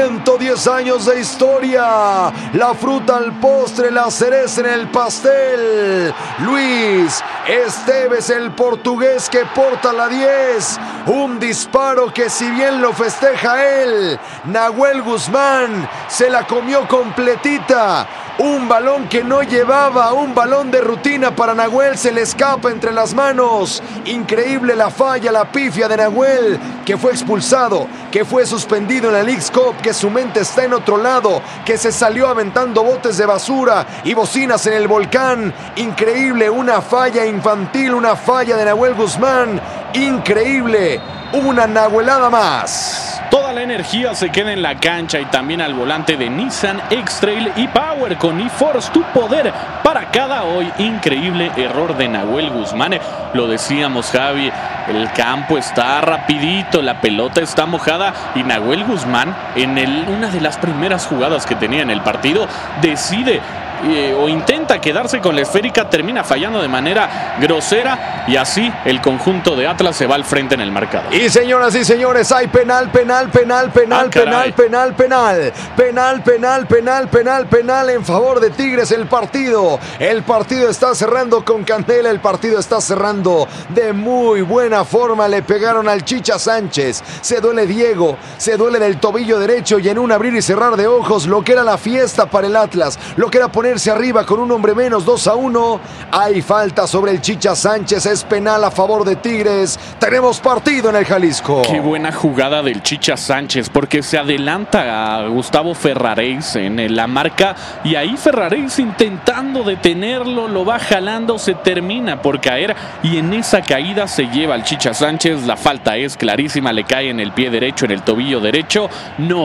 110 años de historia, la fruta al postre, la cereza en el pastel. Luis Esteves, el portugués que porta la 10, un disparo que si bien lo festeja él, Nahuel Guzmán se la comió completita. Un balón que no llevaba, un balón de rutina para Nahuel, se le escapa entre las manos. Increíble la falla, la pifia de Nahuel, que fue expulsado, que fue suspendido en la Leagues Cup, que su mente está en otro lado, que se salió aventando botes de basura y bocinas en el volcán. Increíble, una falla infantil, una falla de Nahuel Guzmán. Increíble, una nahuelada más. Toda la energía se queda en la cancha y también al volante de Nissan X-Trail y Power con eForce, tu poder para cada hoy. Increíble error de Nahuel Guzmán. Lo decíamos, Javi, el campo está rapidito, la pelota está mojada y Nahuel Guzmán en una de las primeras jugadas que tenía en el partido decide o intenta quedarse con la esférica, termina fallando de manera grosera y así el conjunto de Atlas se va al frente en el marcador. Y señoras y señores, hay penal en favor de Tigres. El partido está cerrando con candela, el partido está cerrando de muy buena forma. Le pegaron al Chicha Sánchez, se duele Diego, se duele del tobillo derecho y en un abrir y cerrar de ojos lo que era la fiesta para el Atlas, lo que era ponerse arriba con un hombre menos, 2-1. Hay falta sobre el Chicha Sánchez, es penal a favor de Tigres. Tenemos partido en el Jalisco. Qué buena jugada del Chicha Sánchez, porque se adelanta a Gustavo Ferraréis en la marca y ahí Ferraréis intentando detenerlo, lo va jalando, se termina por caer y en esa caída se lleva al Chicha Sánchez. La falta es clarísima, le cae en el pie derecho, en el tobillo derecho. No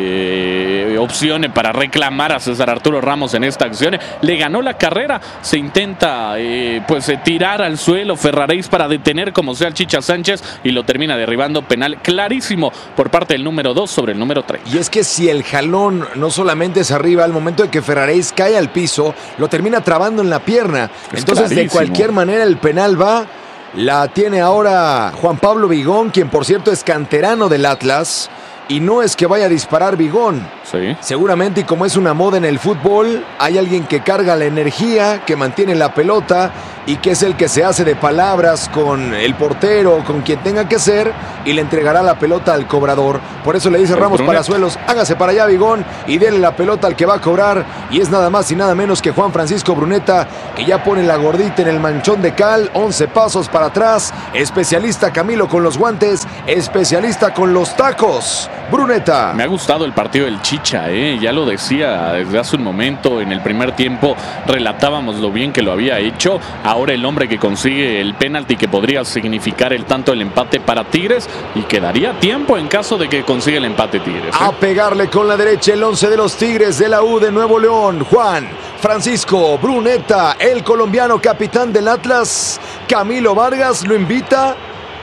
hay opciones para reclamar a César Arturo Ramos en esta acción. Le ganó la carrera, se intenta tirar al suelo Ferraréis para detener como sea al Chicha Sánchez y lo termina derribando. Penal clarísimo por parte del número 2 sobre el número 3. Y es que si el jalón no solamente es arriba, al momento de que Ferraréis cae al piso, lo termina trabando en la pierna. Entonces de cualquier manera el penal va. La tiene ahora Juan Pablo Vigón, quien por cierto es canterano del Atlas. Y no es que vaya a disparar Vigón. Sí. Seguramente, y como es una moda en el fútbol, hay alguien que carga la energía, que mantiene la pelota y que es el que se hace de palabras con el portero, con quien tenga que ser, y le entregará la pelota al cobrador. Por eso le dice Ramos Palazuelos, hágase para allá Vigón y déle la pelota al que va a cobrar. Y es nada más y nada menos que Juan Francisco Bruneta, que ya pone la gordita en el manchón de cal, 11 pasos para atrás. Especialista Camilo con los guantes, especialista con los tacos. Bruneta. Me ha gustado el partido del Chicha, ya lo decía desde hace un momento. En el primer tiempo relatábamos lo bien que lo había hecho. Ahora el hombre que consigue el penalti que podría significar el tanto del empate para Tigres y quedaría tiempo en caso de que consiga el empate Tigres. A pegarle con la derecha el 11 de los Tigres de la U de Nuevo León. Juan Francisco Bruneta, el colombiano capitán del Atlas. Camilo Vargas lo invita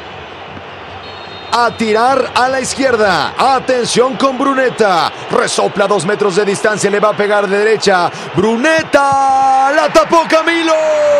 a tirar a la izquierda. Atención con Bruneta. Resopla 2 metros de distancia. Le va a pegar de derecha. Bruneta. La tapó Camilo.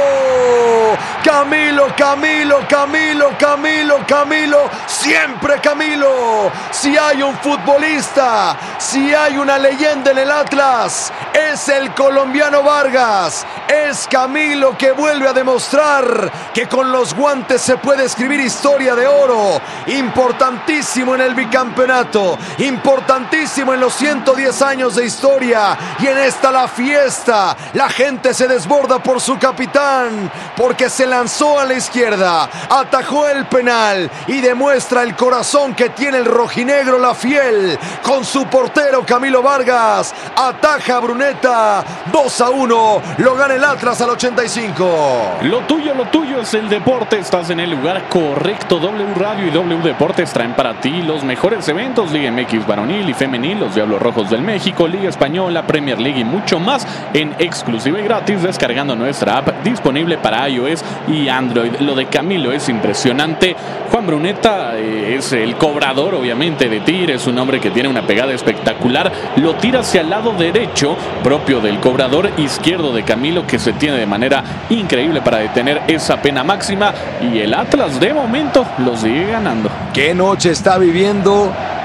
Camilo. Siempre Camilo. Si hay un futbolista, si hay una leyenda en el Atlas, es el colombiano Vargas. Es Camilo que vuelve a demostrar que con los guantes se puede escribir historia de oro. Importantísimo en el bicampeonato, importantísimo en los 110 años de historia. Y en esta la fiesta, la gente se desborda por su capitán, porque se lanzó a la izquierda, atajó el penal y demuestra el corazón que tiene el rojinegro, la fiel, con su portero Camilo Vargas. Ataja a Bruneta, 2-1, lo gana el Atlas al 85. Lo tuyo es el deporte, estás en el lugar correcto. W Radio y W Deportes traen para ti los mejores eventos: Liga MX varonil y femenil, los Diablos Rojos del México, Liga Española, Premier League y mucho más en exclusiva y gratis descargando nuestra app disponible para iOS y Android. Lo de Camilo es impresionante. Juan Bruneta es el cobrador obviamente de Tigres, es un hombre que tiene una pegada espectacular, lo tira hacia el lado derecho propio del cobrador izquierdo de Camilo, que se tiene de manera increíble para detener esa pena máxima, y el Atlas de momento lo sigue ganando. ¿Qué noche está viviendo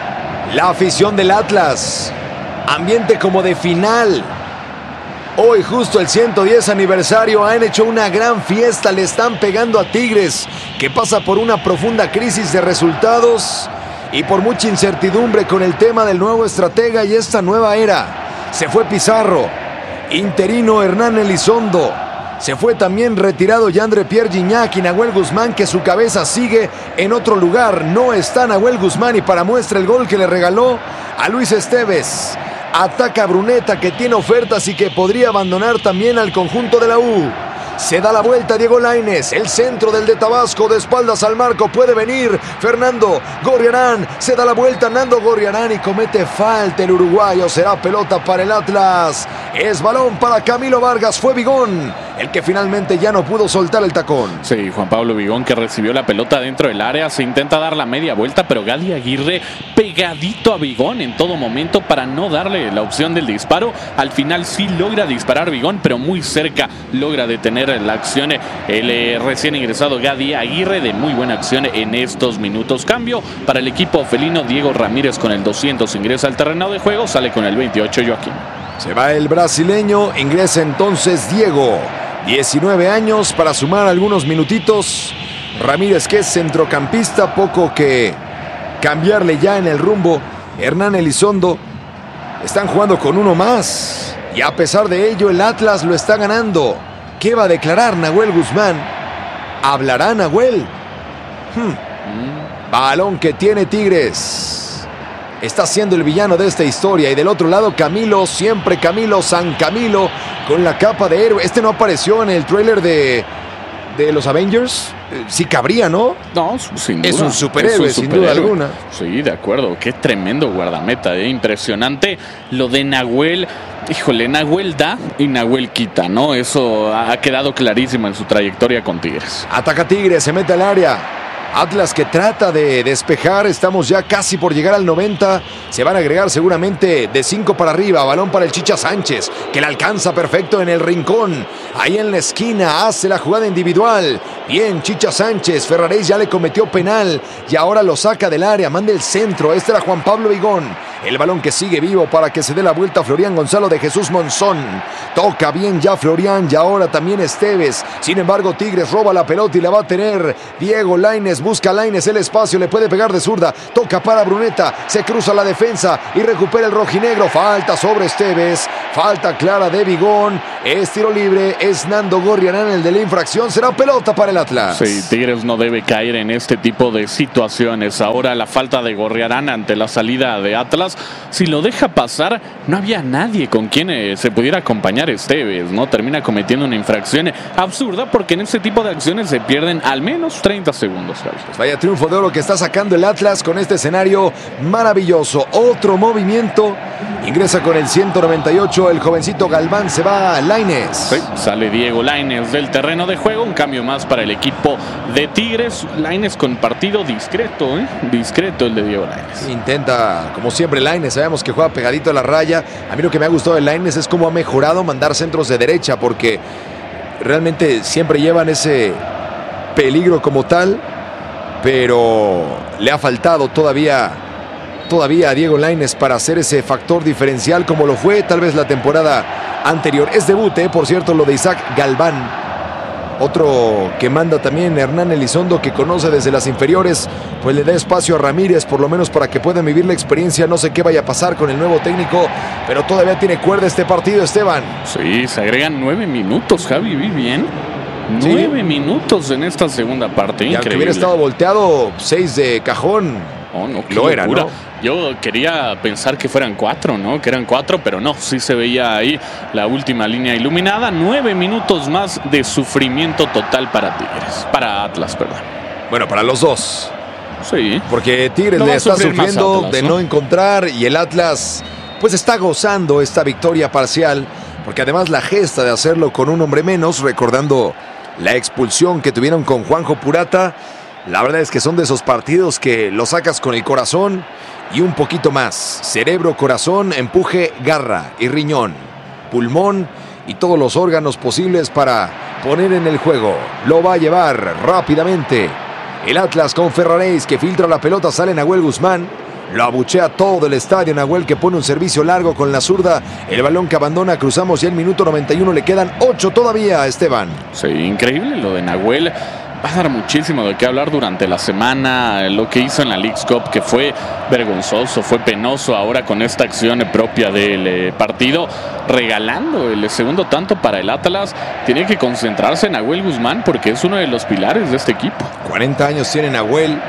La afición del Atlas. Ambiente como de final. Hoy justo el 110 aniversario han hecho una gran fiesta, le están pegando a Tigres, que pasa por una profunda crisis de resultados y por mucha incertidumbre con el tema del nuevo estratega y esta nueva era. Se fue Pizarro, interino Hernán Elizondo, se fue también retirado Yandre Pierre Gignac y Nahuel Guzmán, que su cabeza sigue en otro lugar. No está Nahuel Guzmán y para muestra el gol que le regaló a Luis Esteves. Ataca a Bruneta, que tiene ofertas y que podría abandonar también al conjunto de la U. Se da la vuelta Diego Lainez, el centro del de Tabasco, de espaldas al marco, puede venir Fernando Gorriarán, se da la vuelta Nando Gorriarán y comete falta el uruguayo. Será pelota para el Atlas, es balón para Camilo Vargas, fue Vigón el que finalmente ya no pudo soltar el tacón. Sí, Juan Pablo Vigón, que recibió la pelota dentro del área, se intenta dar la media vuelta, pero Gadi Aguirre pegadito a Vigón en todo momento para no darle la opción del disparo. Al final sí logra disparar Vigón, pero muy cerca logra detener la acción el recién ingresado Gadi Aguirre, de muy buena acción en estos minutos. Cambio para el equipo felino, Diego Ramírez con el 200 ingresa al terreno de juego, sale con el 28 Joaquín. Se va el brasileño, ingresa entonces Diego, 19 años, para sumar algunos minutitos. Ramírez, que es centrocampista, poco que cambiarle ya en el rumbo. Hernán Elizondo, están jugando con uno más y a pesar de ello el Atlas lo está ganando. ¿Qué va a declarar Nahuel Guzmán? ¿Hablará Nahuel? Balón que tiene Tigres. Está siendo el villano de esta historia. Y del otro lado Camilo, siempre Camilo, San Camilo, con la capa de héroe. Este no apareció en el tráiler de los Avengers. Sí cabría, ¿no? No, sin duda. Es un superhéroe, sin duda alguna. Sí, de acuerdo. Qué tremendo guardameta, impresionante. Lo de Nahuel, híjole, Nahuel da y Nahuel quita, ¿no? Eso ha quedado clarísimo en su trayectoria con Tigres. Ataca Tigres, se mete al área. Atlas que trata de despejar, estamos ya casi por llegar al 90, se van a agregar seguramente de 5 para arriba. Balón para el Chicha Sánchez, que la alcanza perfecto en el rincón, ahí en la esquina, hace la jugada individual. Bien, Chicha Sánchez, Ferraréis ya le cometió penal y ahora lo saca del área, manda el centro. Este era Juan Pablo Vigón, el balón que sigue vivo para que se dé la vuelta a Florian Gonzalo de Jesús Monzón. Toca bien ya Florian y ahora también Esteves. Sin embargo, Tigres roba la pelota y la va a tener Diego Lainez. Busca Lainez el espacio, le puede pegar de zurda. Toca para Bruneta, se cruza la defensa y recupera el rojinegro. Falta sobre Esteves, falta clara de Vigón. Es tiro libre, es Nando Gorriarán el de la infracción. Será pelota para el Atlas. Sí, Tigres no debe caer en este tipo de situaciones. Ahora la falta de Gorriarán ante la salida de Atlas. Si lo deja pasar, no había nadie con quien se pudiera acompañar Esteves, ¿no? Termina cometiendo una infracción absurda porque en este tipo de acciones se pierden al menos 30 segundos. Pues vaya triunfo de oro que está sacando el Atlas con este escenario maravilloso. Otro movimiento. Ingresa con el 198 el jovencito Galván, se va Lainez. Sí, sale Diego Lainez del terreno de juego. Un cambio más para el equipo de Tigres. Lainez con partido discreto, discreto el de Diego Lainez. Intenta, como siempre, Lainez. Sabemos que juega pegadito a la raya. A mí lo que me ha gustado de Lainez es cómo ha mejorado mandar centros de derecha, porque realmente siempre llevan ese peligro como tal, pero le ha faltado todavía a Diego Lainez para hacer ese factor diferencial como lo fue tal vez la temporada anterior. Es debut, por cierto, lo de Isaac Galván. Otro que manda también Hernán Elizondo, que conoce desde las inferiores, pues le da espacio a Ramírez, por lo menos para que puedan vivir la experiencia. No sé qué vaya a pasar con el nuevo técnico, pero todavía tiene cuerda este partido, Esteban. Sí, se agregan 9 minutos, Javi, vi bien. 9 minutos en esta segunda parte, increíble. Y aunque hubiera estado volteado, 6 de cajón. Oh, no, lo era, ¿no? Yo quería pensar que fueran 4, ¿no? Que eran 4, pero no, sí se veía ahí la última línea iluminada. 9 minutos más de sufrimiento total para Tigres, para Atlas, perdón. Bueno, para los dos. Sí. Porque Tigres le está sufriendo Atlas, de no encontrar, y el Atlas pues está gozando esta victoria parcial, porque además la gesta de hacerlo con un hombre menos, recordando la expulsión que tuvieron con Juanjo Purata. La verdad es que son de esos partidos que lo sacas con el corazón y un poquito más. Cerebro, corazón, empuje, garra y riñón, pulmón y todos los órganos posibles para poner en el juego. Lo va a llevar rápidamente el Atlas con Ferraréis, que filtra la pelota, sale Nahuel Guzmán. Lo abuchea todo el estadio. Nahuel que pone un servicio largo con la zurda. El balón que abandona. Cruzamos ya el minuto 91. Le quedan 8 todavía, Esteban. Sí, increíble lo de Nahuel. Va a dar muchísimo de qué hablar durante la semana. Lo que hizo en la Leagues Cup, que fue vergonzoso, fue penoso. Ahora con esta acción propia del partido, regalando el segundo tanto para el Atlas. Tiene que concentrarse en Nahuel Guzmán porque es uno de los pilares de este equipo. 40 años tiene Nahuel.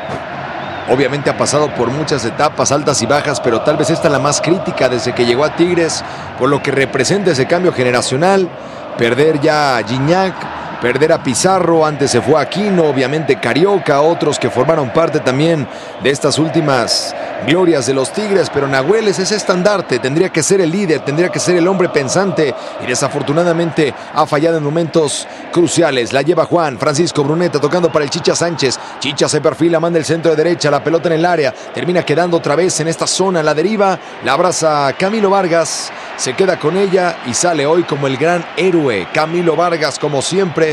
Obviamente ha pasado por muchas etapas, altas y bajas, pero tal vez esta es la más crítica desde que llegó a Tigres, por lo que representa ese cambio generacional. Perder ya a Gignac, perder a Pizarro, antes se fue a Aquino, obviamente Carioca, otros que formaron parte también de estas últimas glorias de los Tigres, pero Nahuel es ese estandarte, tendría que ser el líder, tendría que ser el hombre pensante y desafortunadamente ha fallado en momentos cruciales. La lleva Juan Francisco Bruneta tocando para el Chicha Sánchez. Chicha se perfila, manda el centro de derecha, la pelota en el área, termina quedando otra vez en esta zona, la deriva, la abraza Camilo Vargas, se queda con ella y sale hoy como el gran héroe. Camilo Vargas, como siempre.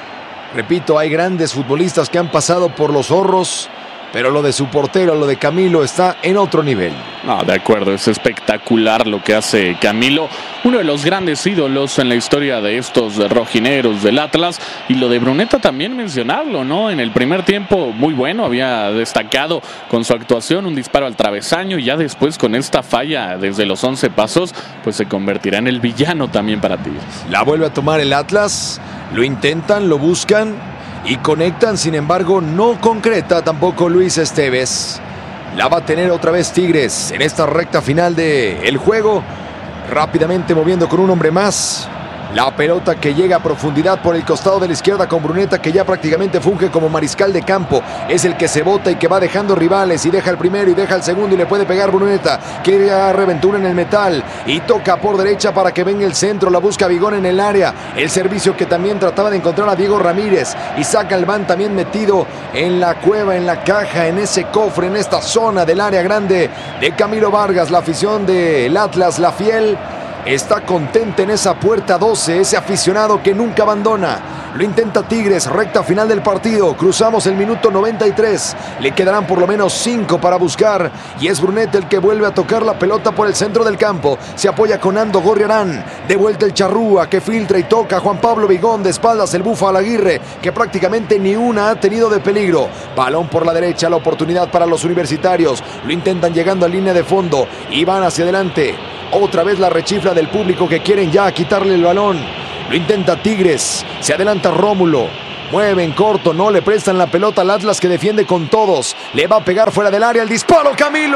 Repito, hay grandes futbolistas que han pasado por los zorros, pero lo de su portero, lo de Camilo, está en otro nivel. No, de acuerdo, es espectacular lo que hace Camilo, uno de los grandes ídolos en la historia de estos rojineros del Atlas. Y lo de Bruneta también mencionarlo, ¿no? En el primer tiempo muy bueno, había destacado con su actuación, un disparo al travesaño, y ya después con esta falla desde los 11 pasos, pues se convertirá en el villano también para Tigres. La vuelve a tomar el Atlas, lo intentan, lo buscan y conectan, sin embargo no concreta tampoco Luis Esteves. La va a tener otra vez Tigres en esta recta final del juego, rápidamente moviendo con un hombre más. La pelota que llega a profundidad por el costado de la izquierda con Bruneta, que ya prácticamente funge como mariscal de campo. Es el que se bota y que va dejando rivales, y deja el primero y deja el segundo y le puede pegar Bruneta. Quiere a Reventura en el metal y toca por derecha para que venga el centro. La busca Vigón en el área. El servicio que también trataba de encontrar a Diego Ramírez, y saca el van también metido en la cueva, en la caja, en ese cofre, en esta zona del área grande de Camilo Vargas. La afición del Atlas, la fiel, está contenta en esa puerta 12, ese aficionado que nunca abandona. Lo intenta Tigres, recta final del partido. Cruzamos el minuto 93. Le quedarán por lo menos 5 para buscar. Y es Bruneta el que vuelve a tocar la pelota por el centro del campo. Se apoya con Ando Gorriarán. De vuelta el Charrúa que filtra y toca. Juan Pablo Vigón, de espaldas el Búfalo Aguirre, que prácticamente ni una ha tenido de peligro. Balón por la derecha, la oportunidad para los universitarios. Lo intentan llegando a línea de fondo y van hacia adelante. Otra vez la rechifla del público que quieren ya quitarle el balón. Lo intenta Tigres, se adelanta Rómulo, mueve en corto, no le prestan la pelota al Atlas, que defiende con todos. Le va a pegar fuera del área, el disparo, Camilo.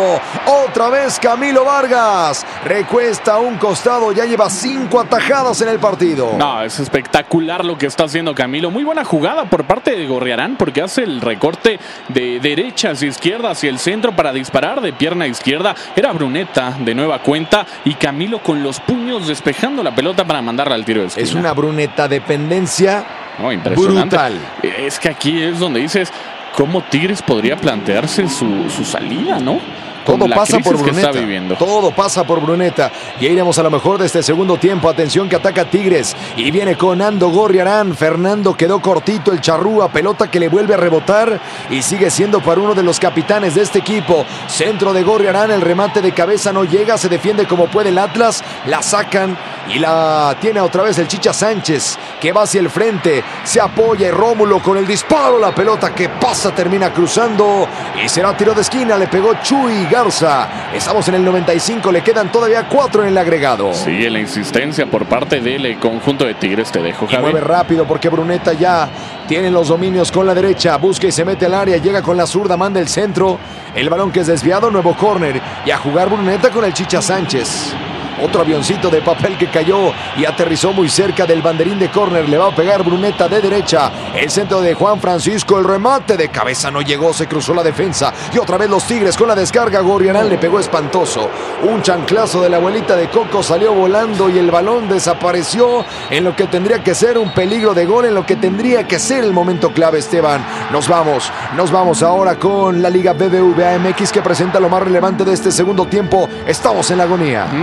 Otra vez Camilo Vargas, recuesta a un costado, ya lleva 5 atajadas en el partido. No, es espectacular lo que está haciendo Camilo. Muy buena jugada por parte de Gorriarán, porque hace el recorte de derecha hacia izquierda, hacia el centro para disparar de pierna izquierda. Era Bruneta de nueva cuenta y Camilo con los puños despejando la pelota para mandarla al tiro de esquina. Es una Bruneta dependencia. No, impresionante. Brutal. Es que aquí es donde dices cómo Tigres podría plantearse su salida, ¿no? Todo pasa por Bruneta. Está viviendo. Todo pasa por Bruneta. Y ahí iremos a lo mejor de este segundo tiempo. Atención que ataca Tigres. Y viene con Ando Gorriarán. Fernando quedó cortito, el Charrúa. Pelota que le vuelve a rebotar. Y sigue siendo para uno de los capitanes de este equipo. Centro de Gorriarán. El remate de cabeza no llega. Se defiende como puede el Atlas. La sacan. Y la tiene otra vez el Chicha Sánchez, que va hacia el frente. Se apoya y Rómulo con el disparo. La pelota que pasa termina cruzando. Y será tiro de esquina. Le pegó Chuy Garza. Estamos en el 95. Le quedan todavía 4 en el agregado. Sigue la insistencia por parte del conjunto de Tigres. Te dejo, Javi. Y mueve rápido porque Bruneta ya tiene los dominios con la derecha. Busca y se mete al área. Llega con la zurda. Manda el centro. El balón que es desviado. Nuevo córner. Y a jugar Bruneta con el Chicha Sánchez. Otro avioncito de papel que cayó y aterrizó muy cerca del banderín de córner. Le va a pegar Bruneta de derecha. El centro de Juan Francisco. El remate de cabeza no llegó. Se cruzó la defensa. Y otra vez los Tigres con la descarga. Gorriarán le pegó espantoso. Un chanclazo de la abuelita de Coco. Salió volando y el balón desapareció en lo que tendría que ser un peligro de gol. En lo que tendría que ser el momento clave, Esteban. Nos vamos ahora con la Liga BBVA MX, que presenta lo más relevante de este segundo tiempo. Estamos en la agonía. No hay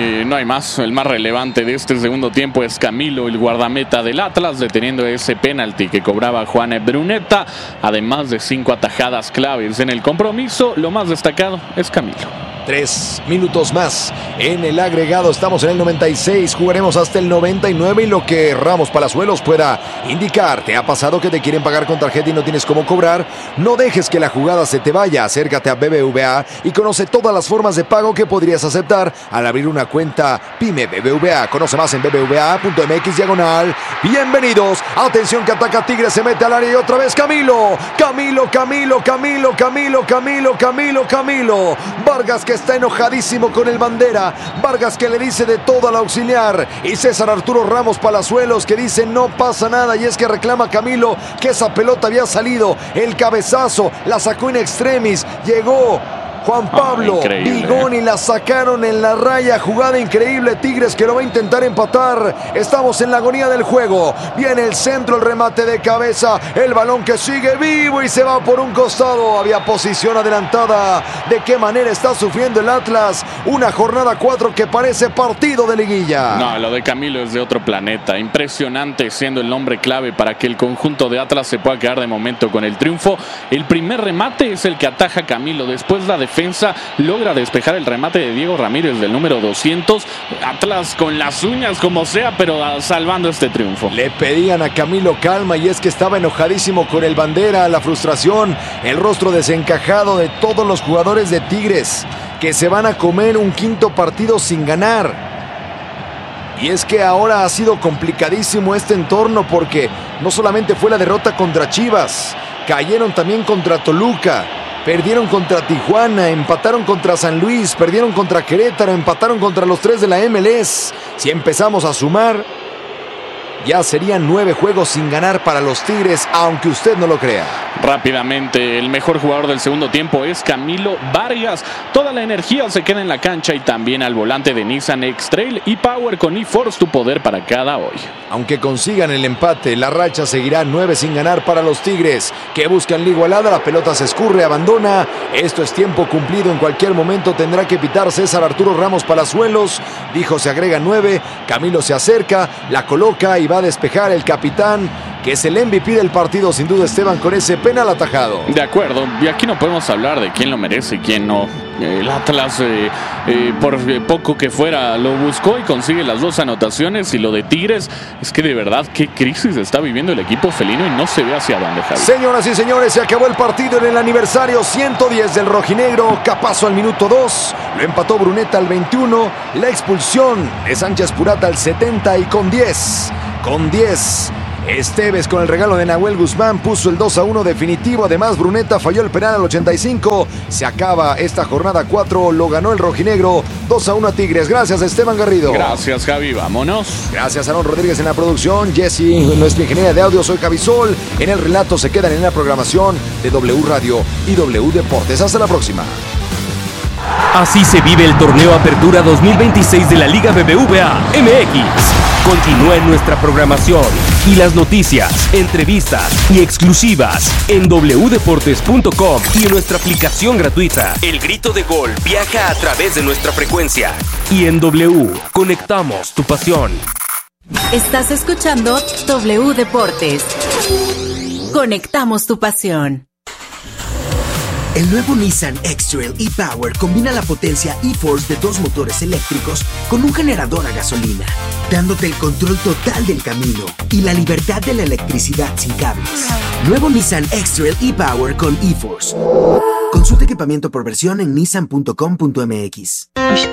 no hay más. El más relevante de este segundo tiempo es Camilo, el guardameta del Atlas, deteniendo ese penalti que cobraba Juan Bruneta, además de 5 atajadas claves en el compromiso. Lo más destacado es Camilo. 3 minutos más en el agregado. Estamos en el 96, jugaremos hasta el 99 y lo que Ramos Palazuelos pueda indicar. ¿Te ha pasado que te quieren pagar con tarjeta y no tienes cómo cobrar? No dejes que la jugada se te vaya. Acércate a BBVA y conoce todas las formas de pago que podrías aceptar al abrir una cuenta PYME BBVA. Conoce más en bbva.mx/. Bienvenidos. Atención que ataca Tigres, se mete al área y otra vez Camilo. Camilo. Vargas que está enojadísimo con el bandera. Vargas que le dice de todo al auxiliar. Y César Arturo Ramos Palazuelos que dice no pasa nada. Y es que reclama Camilo que esa pelota había salido. El cabezazo la sacó in extremis. Llegó Juan Pablo Vigón y la sacaron en la raya. Jugada increíble. Tigres que lo va a intentar empatar. Estamos en la agonía del juego. Viene el centro, el remate de cabeza. El balón que sigue vivo y se va por un costado. Había posición adelantada. ¿De qué manera está sufriendo el Atlas? Una jornada 4 que parece partido de liguilla. No, lo de Camilo es de otro planeta. Impresionante, siendo el nombre clave para que el conjunto de Atlas se pueda quedar de momento con el triunfo. El primer remate es el que ataja Camilo. Después la defensa logra despejar el remate de Diego Ramírez del número 200. Atlas con las uñas como sea, pero salvando este triunfo. Le pedían a Camilo calma y es que estaba enojadísimo con el bandera, la frustración, el rostro desencajado de todos los jugadores de Tigres que se van a comer un quinto partido sin ganar. Y es que ahora ha sido complicadísimo este entorno porque no solamente fue la derrota contra Chivas, cayeron también contra Toluca. Perdieron contra Tijuana, empataron contra San Luis, perdieron contra Querétaro, empataron contra los 3 de la MLS. Si empezamos a sumar, ya serían 9 juegos sin ganar para los Tigres, aunque usted no lo crea. Rápidamente, el mejor jugador del segundo tiempo es Camilo Vargas. Toda la energía se queda en la cancha y también al volante de Nissan X-Trail y Power con eForce, tu poder para cada hoy. Aunque consigan el empate, la racha seguirá 9 sin ganar para los Tigres, que buscan la igualada. La pelota se escurre, abandona. Esto es tiempo cumplido. En cualquier momento tendrá que pitar César Arturo Ramos Palazuelos. Dijo se agrega 9. Camilo se acerca, la coloca y va a despejar el capitán, que es el MVP del partido, sin duda Esteban, con ese penal atajado. De acuerdo, y aquí no podemos hablar de quién lo merece y quién no. El Atlas, por poco que fuera, lo buscó y consigue las 2 anotaciones. Y lo de Tigres, es que de verdad, qué crisis está viviendo el equipo felino y no se ve hacia dónde, Javi. Señoras y señores, se acabó el partido en el aniversario 110 del rojinegro. Capazo al minuto 2, lo empató Bruneta al 21, la expulsión de Sánchez Purata al 70 y con 10, Esteves con el regalo de Nahuel Guzmán puso el 2-1 definitivo. Además Bruneta falló el penal al 85. Se acaba esta jornada 4, lo ganó el rojinegro 2-1 a Tigres. Gracias Esteban Garrido. Gracias Javi, vámonos. Gracias Aaron Rodríguez en la producción, Jesse nuestra ingeniera de audio, soy Javi Sol. En el relato se quedan en la programación de W Radio y W Deportes. Hasta la próxima. Así se vive el torneo Apertura 2026 de la Liga BBVA MX. Continúa en nuestra programación y las noticias, entrevistas y exclusivas en wdeportes.com y en nuestra aplicación gratuita. El grito de gol viaja a través de nuestra frecuencia. Y en W, conectamos tu pasión. Estás escuchando W Deportes. Conectamos tu pasión. El nuevo Nissan X-Trail e-Power combina la potencia eForce de 2 motores eléctricos con un generador a gasolina, dándote el control total del camino y la libertad de la electricidad sin cables. Nuevo Nissan X-Trail e-Power con eForce. Consulta equipamiento por versión en nissan.com.mx.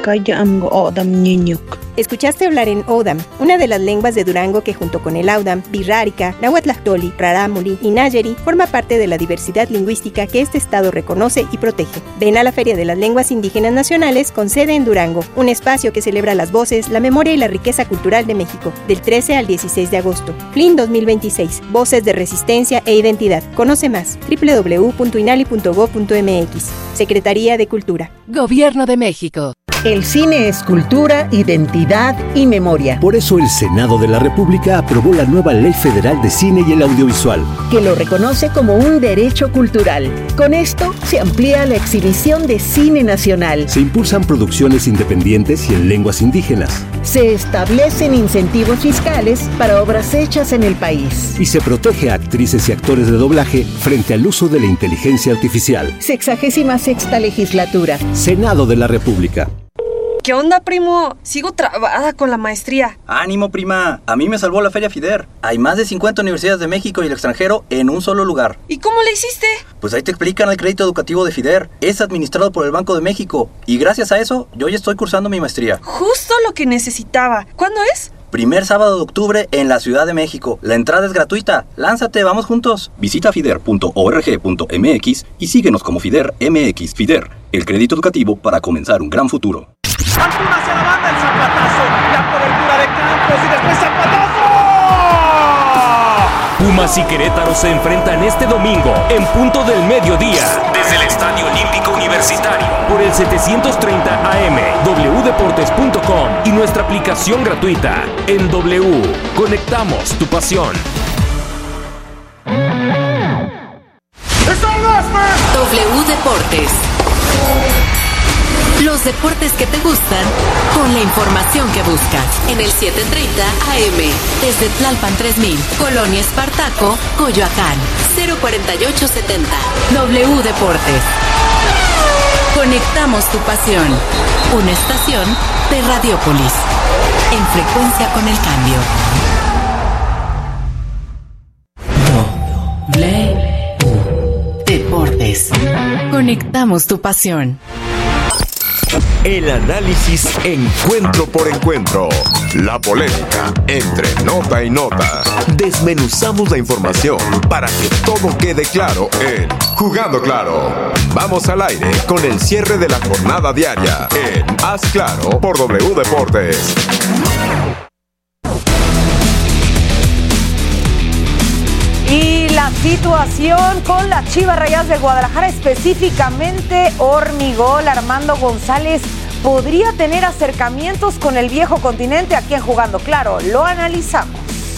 Escuchaste hablar en Odam, una de las lenguas de Durango que junto con el Audam, Birrárica, Nahuatlactoli, Rarámuri y Nayeri forma parte de la diversidad lingüística que este estado reconoce y protege. Ven a la Feria de las Lenguas Indígenas Nacionales con sede en Durango, un espacio que celebra las voces, la memoria y la riqueza cultural de México, del 13 al 16 de agosto. FLIN 2026, Voces de Resistencia e Identidad. Conoce más, www.inali.go.mx. Secretaría de Cultura. Gobierno de México. El cine es cultura, identidad y memoria. Por eso el Senado de la República aprobó la nueva Ley Federal de Cine y el Audiovisual, que lo reconoce como un derecho cultural. Con esto se amplía la exhibición de cine nacional. Se impulsan producciones independientes y en lenguas indígenas. Se establecen incentivos fiscales para obras hechas en el país. Y se protege a actrices y actores de doblaje frente al uso de la inteligencia artificial. 66ª legislatura. Senado de la República. ¿Qué onda, primo? Sigo trabada con la maestría. ¡Ánimo, prima! A mí me salvó la Feria FIDER. Hay más de 50 universidades de México y el extranjero en un solo lugar. ¿Y cómo le hiciste? Pues ahí te explican el crédito educativo de FIDER. Es administrado por el Banco de México. Y gracias a eso, yo ya estoy cursando mi maestría. Justo lo que necesitaba. ¿Cuándo es? Primer sábado de octubre en la Ciudad de México. La entrada es gratuita. Lánzate, vamos juntos. Visita fider.org.mx y síguenos como FIDER MX. FIDER, el crédito educativo para comenzar un gran futuro. Antuna hacia la banda, el zapatazo, la cobertura de Campos y después zapatazo. Pumas y Querétaro se enfrentan este domingo en punto del mediodía desde el Estadio Olímpico Universitario por el 730 AM, wdeportes.com y nuestra aplicación gratuita en W. Conectamos tu pasión. W Deportes. Los deportes que te gustan, con la información que buscas. En el 730 AM, desde Tlalpan 3000, Colonia Espartaco, Coyoacán, 04870. W Deportes. Conectamos tu pasión. Una estación de Radiópolis. En frecuencia con el cambio. W Deportes. Conectamos tu pasión. El análisis encuentro por encuentro. La polémica entre nota y nota. Desmenuzamos la información para que todo quede claro en Jugando Claro. Vamos al aire con el cierre de la jornada diaria en Haz Claro por W Deportes. Y la situación con las Chivas Rayadas del Guadalajara, específicamente Hormigol, Armando González, podría tener acercamientos con el viejo continente. Aquí en Jugando Claro lo analizamos.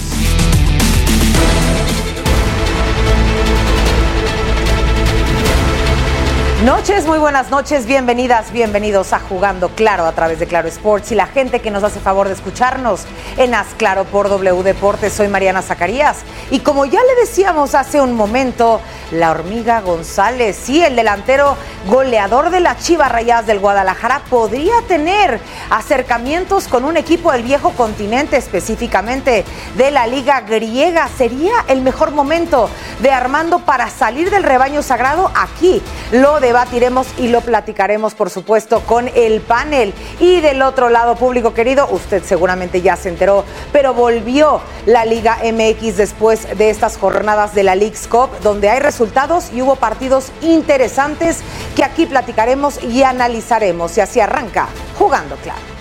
Noches, muy buenas noches, bienvenidas, bienvenidos a Jugando Claro a través de Claro Sports y la gente que nos hace favor de escucharnos en Haz Claro por W Deportes. Soy Mariana Zacarías y como ya le decíamos hace un momento, la Hormiga González, sí, el delantero goleador de las Chivas Rayadas del Guadalajara, podría tener acercamientos con un equipo del viejo continente, específicamente de la Liga Griega. ¿Sería el mejor momento de Armando para salir del rebaño sagrado? Aquí lo debatiremos y lo platicaremos, por supuesto, con el panel. Y del otro lado, público querido, usted seguramente ya se enteró, pero volvió la Liga MX después de estas jornadas de la Leagues Cup, donde hay resultados y hubo partidos interesantes que aquí platicaremos y analizaremos. Y así arranca Jugando Claro.